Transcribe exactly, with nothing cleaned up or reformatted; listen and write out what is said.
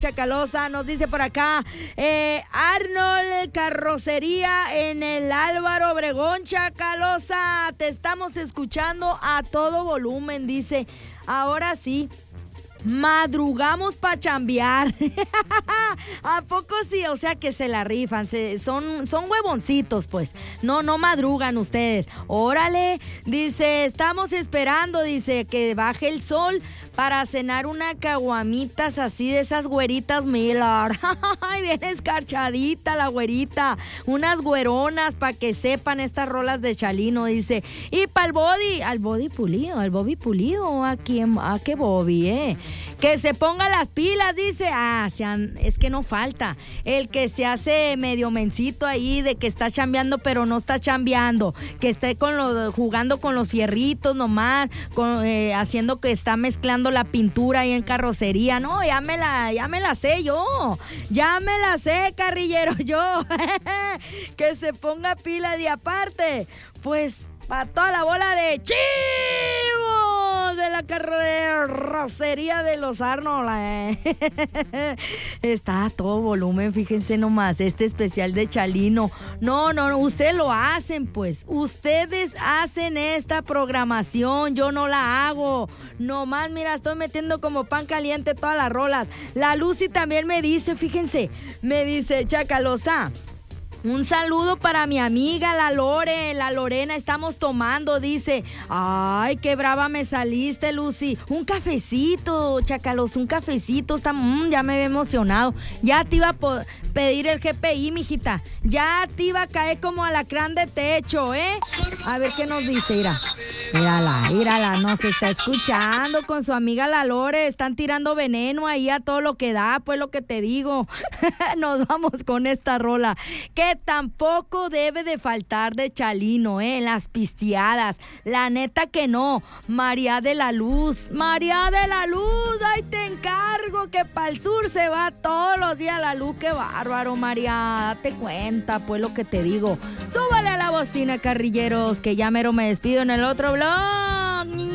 Chacalosa, nos dice por acá, eh, Arnold Carrocería en el Álvaro Obregón. Chacalosa, te estamos escuchando a todo volumen, dice, ahora sí, madrugamos pa' chambear. ¿A poco sí? O sea que se la rifan, se, son, son huevoncitos, pues. No, no madrugan ustedes. Órale, dice, estamos esperando, dice, que baje el sol para cenar una caguamitas así de esas güeritas Miller. Ay, bien escarchadita la güerita. Unas güeronas para que sepan estas rolas de Chalino, dice. Y para el body, al body pulido, al body pulido. ¿A quién? ¿A qué body, eh? Que se ponga las pilas, dice. Ah, sean, es que no falta. El que se hace medio mencito ahí de que está chambeando, pero no está chambeando. Que esté con lo, jugando con los fierritos nomás, con, eh, haciendo que está mezclando la pintura ahí en carrocería. No, ya me la, ya me la sé yo. Ya me la sé, carrillero, yo. Que se ponga pilas y aparte, pues, para toda la bola de chivos de la carrocería de los Arnold. Eh. Está a todo volumen, fíjense nomás, este especial de Chalino. No, no, no, ustedes lo hacen, pues. Ustedes hacen esta programación, yo no la hago. Nomás, mira, estoy metiendo como pan caliente todas las rolas. La Lucy también me dice, fíjense, me dice, Chacalosa, un saludo para mi amiga la Lore, la Lorena, estamos tomando, dice. Ay, qué brava me saliste, Lucy. Un cafecito, Chacalos, un cafecito. Está, mmm, ya me había emocionado. Ya te iba a po- pedir el G P I, mijita. Ya te iba a caer como alacrán de techo, ¿eh? A ver qué nos dice, mira. Mírala, mírala, nos está escuchando con su amiga la Lore. Están tirando veneno ahí a todo lo que da, pues lo que te digo. Nos vamos con esta rola. Que tampoco debe de faltar de Chalino, ¿eh? En las pisteadas. La neta que no. María de la Luz. María de la Luz, ahí te encargo que para el sur se va todos los días la luz. Qué bárbaro, María. Date cuenta, pues lo que te digo. Súbale a la bocina, carrilleros, que ya mero me despido en el otro blog.